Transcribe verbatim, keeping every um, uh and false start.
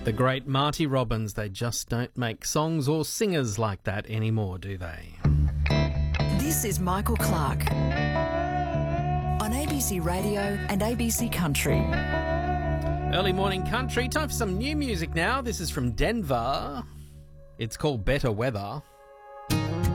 The great Marty Robbins. They just don't make songs or singers like that anymore, do they? This is Michael Clark on A B C Radio and A B C Country. Early morning country. Time for some new music now. This is from Denver. It's called Better Weather.